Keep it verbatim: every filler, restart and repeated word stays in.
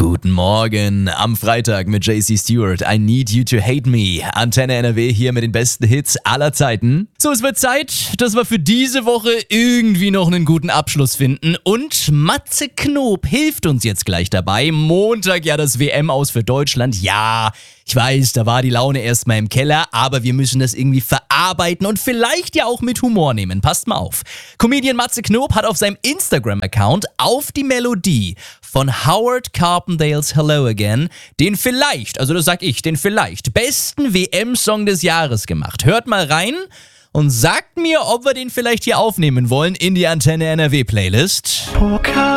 Guten Morgen am Freitag mit J C Stewart. I need you to hate me. Antenne N R W hier mit den besten Hits aller Zeiten. So, es wird Zeit, dass wir für diese Woche irgendwie noch einen guten Abschluss finden. Und Matze Knob hilft uns jetzt gleich dabei. Montag ja das W M-Aus für Deutschland. Ja, ich weiß, da war die Laune erstmal im Keller, aber wir müssen das irgendwie verarbeiten und vielleicht ja auch mit Humor nehmen. Passt mal auf. Comedian Matze Knob hat auf seinem Instagram-Account auf die Melodie von Howard Carpendales Hello Again den vielleicht, also das sag ich, den vielleicht besten W M-Song des Jahres gemacht. Hört mal rein und sagt mir, ob wir den vielleicht hier aufnehmen wollen in die Antenne N R W Playlist.